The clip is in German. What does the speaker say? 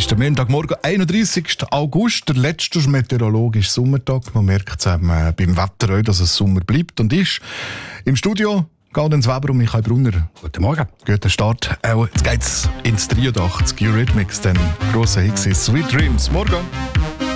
ist der Montagmorgen, 31. August, der letzte meteorologische Sommertag. Man merkt es beim Wetter auch, dass es Sommer bleibt und ist. Im Studio Gaudenz Weber und Michael Brunner. Guten Morgen. Guten Start. Jetzt geht's ins 83. Eurythmics, den grossen Hit «Sweet Dreams». Morgen.